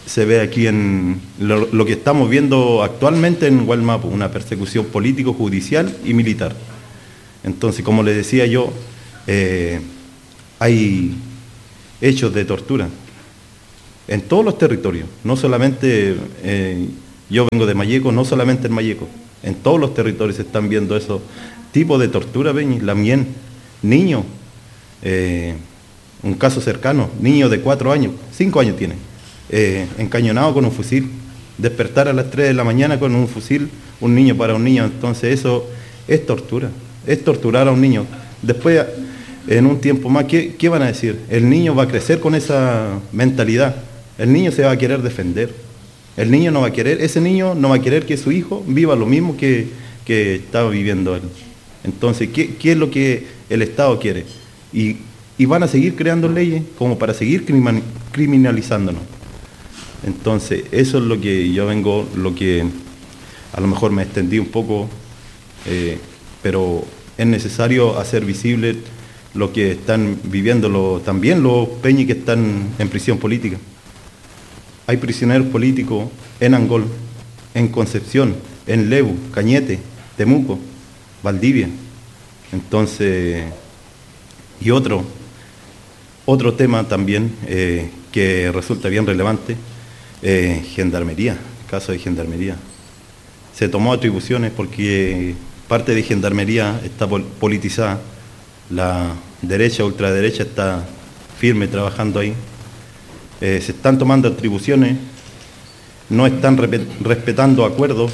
se ve aquí en lo, lo que estamos viendo actualmente en Gualmapu, una persecución político, judicial y militar. Entonces, como les decía yo, eh, hay hechos de tortura en todos los territorios, no solamente, eh, yo vengo de Mayeco, no solamente en Mayeco, en todos los territorios se están viendo esos tipos de tortura, Peñi, Lamien, niños, eh, un caso cercano, niño de cuatro años, cinco años tiene, eh, encañonado con un fusil, despertar a las tres de la mañana con un fusil, un niño para un niño, entonces eso es tortura, es torturar a un niño. Después, en un tiempo más, ¿qué, qué van a decir? El niño va a crecer con esa mentalidad, el niño se va a querer defender, el niño no va a querer, ese niño no va a querer que su hijo viva lo mismo que, que estaba viviendo él. Entonces, ¿qué, qué es lo que el Estado quiere? Y, y van a seguir creando leyes como para seguir criminalizándonos. Entonces, eso es lo que yo vengo, lo que a lo mejor me extendí un poco, eh, pero es necesario hacer visible lo que están viviendo lo, también los peñis que están en prisión política. Hay prisioneros políticos en Angol, en Concepción, en Lebu, Cañete, Temuco, Valdivia. Entonces, y otro, otro tema también eh, que resulta bien relevante, eh, Gendarmería, el caso de Gendarmería. Se tomó atribuciones porque parte de Gendarmería está politizada, la derecha, ultraderecha está firme trabajando ahí. Eh, se están tomando atribuciones, no están respetando acuerdos,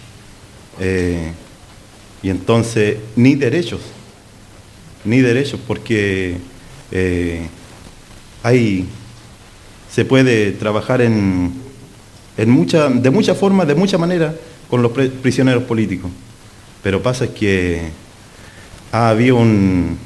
eh, y entonces ni derechos, ni derechos, porque eh, hay, se puede trabajar en, en mucha, de muchas formas, de muchas maneras, con los prisioneros políticos. Pero pasa es que ha habido un...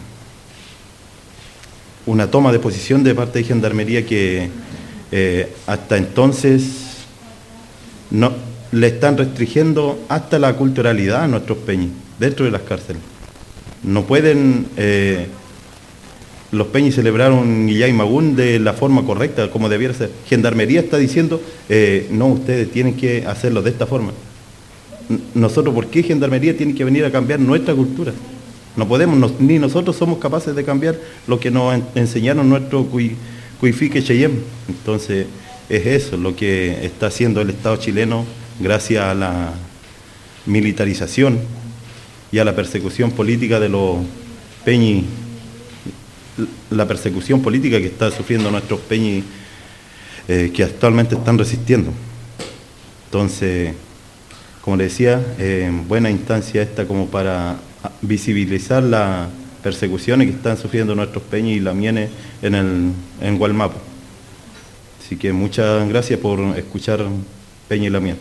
una toma de posición de parte de Gendarmería que eh, hasta entonces no, le están restringiendo hasta la culturalidad a nuestros peñis dentro de las cárceles. No pueden eh, los peñis celebrar un Illay Magún de la forma correcta, como debiera ser. Gendarmería está diciendo, eh, no, ustedes tienen que hacerlo de esta forma. Nosotros, ¿por qué Gendarmería tiene que venir a cambiar nuestra cultura? No podemos, no, ni nosotros somos capaces de cambiar lo que nos en, enseñaron nuestro Cuifique Cheyenne. Entonces, es eso lo que está haciendo el Estado chileno gracias a la militarización y a la persecución política de los peñis, la persecución política que está sufriendo nuestros peñis eh, que actualmente están resistiendo. Entonces, como le decía, eh, en buena instancia esta como para visibilizar las persecuciones que están sufriendo nuestros peñis y lamienes en, el, en Gualmapu. Así que muchas gracias por escuchar Peña y Lamien.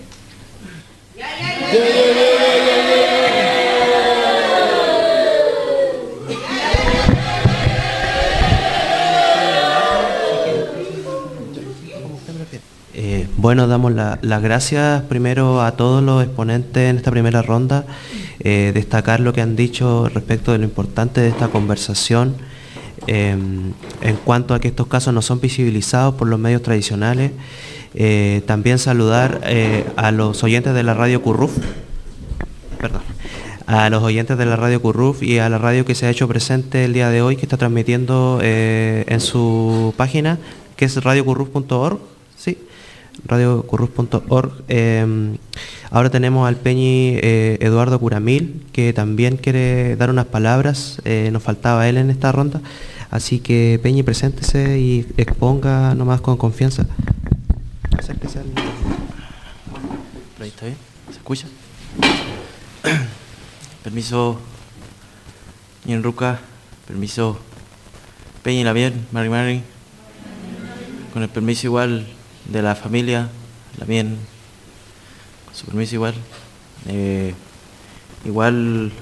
Eh, bueno, damos las la gracias primero a todos los exponentes en esta primera ronda. Eh, destacar lo que han dicho respecto de lo importante de esta conversación eh, en cuanto a que estos casos no son visibilizados por los medios tradicionales. Eh, también saludar eh, a los oyentes de la radio Curruf, perdón, a los oyentes de la radio Curruf y a la radio que se ha hecho presente el día de hoy, que está transmitiendo eh, en su página, que es radio curruf punto org, sí, radio curruf punto org. Eh, ahora tenemos al Peñi eh, Eduardo Curamil, que también quiere dar unas palabras, eh, nos faltaba él en esta ronda, así que Peñi, preséntese y exponga nomás con confianza. Acérquese al...
Ahí está bien, ¿se escucha? Permiso, Ñenruca, permiso, Peñi Lamien, Mari Mari, con el permiso igual de la familia Lamien, con su permiso igual, eh, igual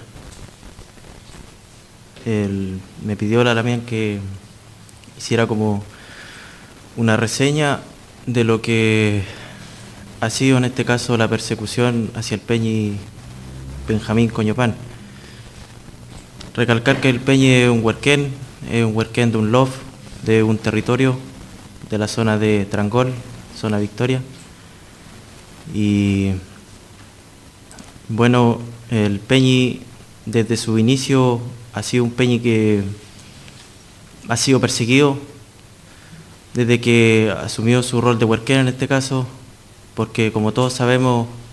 el, me pidió la Lamien que hiciera como una reseña de lo que ha sido en este caso la persecución hacia el Peñi Benjamín Coñopán. Recalcar que el Peñi es un huerquén, es un huerquén de un lof, de un territorio de la zona de Trangol, zona Victoria. Y bueno, el Peñi desde su inicio ha sido un Peñi que ha sido perseguido desde que asumió su rol de huerquero en este caso, porque como todos sabemos,